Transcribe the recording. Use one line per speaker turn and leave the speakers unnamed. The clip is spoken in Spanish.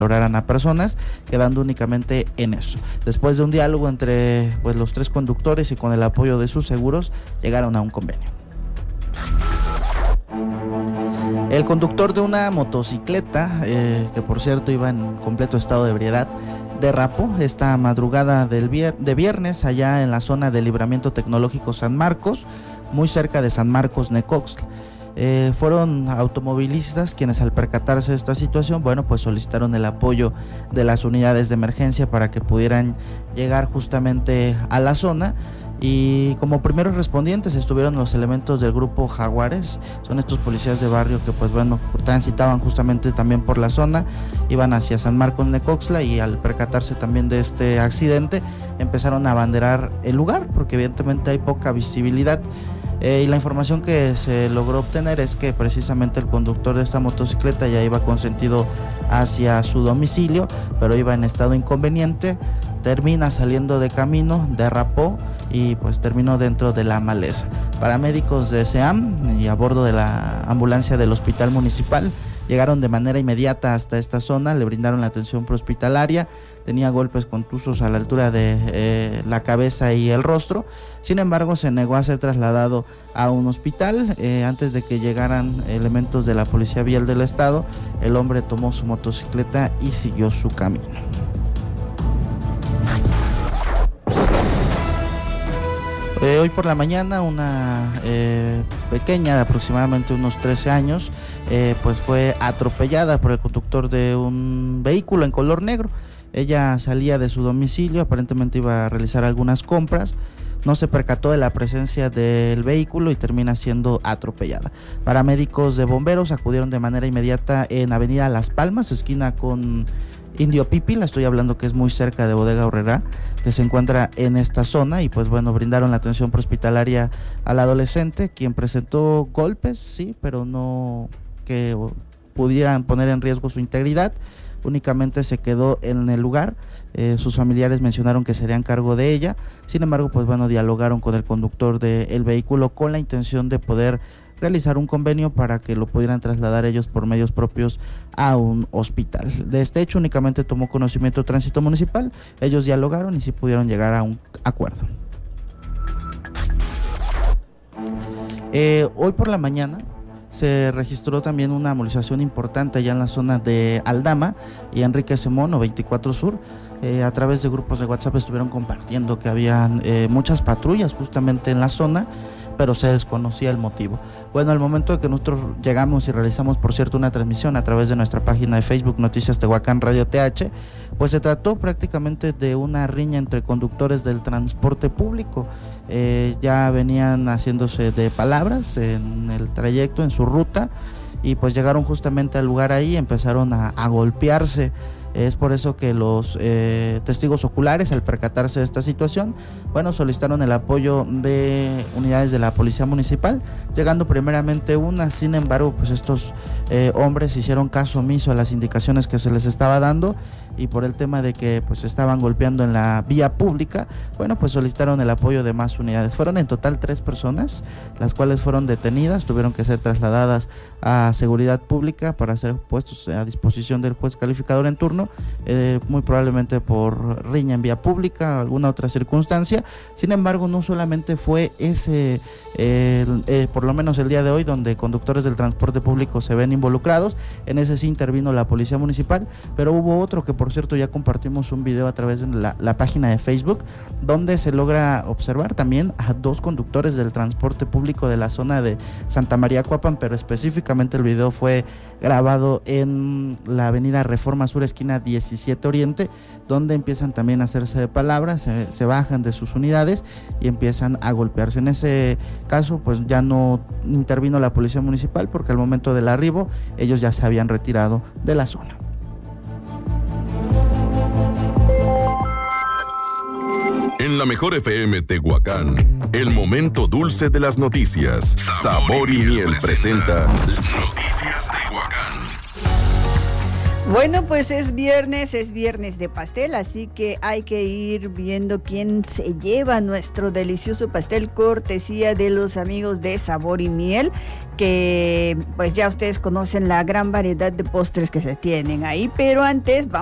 valoraran a personas, quedando únicamente en eso. Después de un diálogo entre pues los tres conductores y con el apoyo de sus seguros, llegaron a un convenio. El conductor de una motocicleta, que por cierto iba en completo estado de ebriedad, derrapó esta madrugada de viernes allá en la zona de Libramiento Tecnológico San Marcos, muy cerca de San Marcos Necoxtla. Fueron automovilistas quienes al percatarse de esta situación, bueno, pues solicitaron el apoyo de las unidades de emergencia para que pudieran llegar justamente a la zona. Y como primeros respondientes estuvieron los elementos del grupo Jaguares, son estos policías de barrio que pues bueno, transitaban justamente también por la zona, iban hacia San Marcos Necoxtla y al percatarse también de este accidente empezaron a abanderar el lugar porque evidentemente hay poca visibilidad. Y la información que se logró obtener es que precisamente el conductor de esta motocicleta ya iba con sentido hacia su domicilio, pero iba en estado inconveniente, termina saliendo de camino, derrapó y pues terminó dentro de la maleza. Paramédicos de SEAM y a bordo de la ambulancia del hospital municipal llegaron de manera inmediata hasta esta zona, le brindaron la atención prehospitalaria, tenía golpes contusos a la altura de la cabeza y el rostro, sin embargo se negó a ser trasladado a un hospital. Antes de que llegaran elementos de la Policía Vial del Estado, el hombre tomó su motocicleta y siguió su camino. Hoy por la mañana una pequeña de aproximadamente unos 13 años pues fue atropellada por el conductor de un vehículo en color negro. Ella salía de su domicilio, aparentemente iba a realizar algunas compras, no se percató de la presencia del vehículo y termina siendo atropellada. Paramédicos de bomberos acudieron de manera inmediata en Avenida Las Palmas, esquina con Indio Pipil, estoy hablando que es muy cerca de Bodega Aurrerá, que se encuentra en esta zona, y pues bueno, brindaron la atención prehospitalaria al adolescente, quien presentó golpes, sí, pero no que pudieran poner en riesgo su integridad, únicamente se quedó en el lugar. Sus familiares mencionaron que serían cargo de ella, sin embargo, pues bueno, dialogaron con el conductor del vehículo con la intención de poder realizar un convenio para que lo pudieran trasladar ellos por medios propios a un hospital. De este hecho únicamente tomó conocimiento Tránsito Municipal, ellos dialogaron y sí pudieron llegar a un acuerdo. Hoy por la mañana se registró también una movilización importante allá en la zona de Aldama y Enrique Semono 24 Sur. A través de grupos de WhatsApp estuvieron compartiendo que habían muchas patrullas justamente en la zona, pero se desconocía el motivo. Bueno, al momento de que nosotros llegamos y realizamos, por cierto, una transmisión a través de nuestra página de Facebook Noticias Tehuacán Radio TH, pues se trató prácticamente de una riña entre conductores del transporte público. Ya venían haciéndose de palabras en el trayecto, en su ruta, y pues llegaron justamente al lugar ahí y empezaron a golpearse. Es por eso que los testigos oculares, al percatarse de esta situación, bueno, solicitaron el apoyo de unidades de la Policía Municipal, llegando primeramente una. Sin embargo, pues estos hombres hicieron caso omiso a las indicaciones que se les estaba dando, y por el tema de que pues estaban golpeando en la vía pública, bueno, pues solicitaron el apoyo de más unidades. Fueron en total 3 personas, las cuales fueron detenidas, tuvieron que ser trasladadas a seguridad pública para ser puestos a disposición del juez calificador en turno, muy probablemente por riña en vía pública o alguna otra circunstancia. Sin embargo, no solamente fue ese, por lo menos el día de hoy, donde conductores del transporte público se ven involucrados. En ese sí intervino la Policía Municipal, pero hubo otro que, por cierto, ya compartimos un video a través de la página de Facebook, donde se logra observar también a 2 conductores del transporte público de la zona de Santa María Cuapan, pero específicamente el video fue grabado en la avenida Reforma Sur, esquina 17 Oriente, donde empiezan también a hacerse de palabras, se bajan de sus unidades y empiezan a golpearse. En ese caso, pues ya no intervino la Policía Municipal, porque al momento del arribo ellos ya se habían retirado de la zona.
En la mejor FM Tehuacán, el momento dulce de las noticias. Sabor y Miel presenta Noticias Tehuacán.
Bueno, pues es viernes de pastel, así que hay que ir viendo quién se lleva nuestro delicioso pastel, cortesía de los amigos de Sabor y Miel, que pues ya ustedes conocen la gran variedad de postres que se tienen ahí, pero antes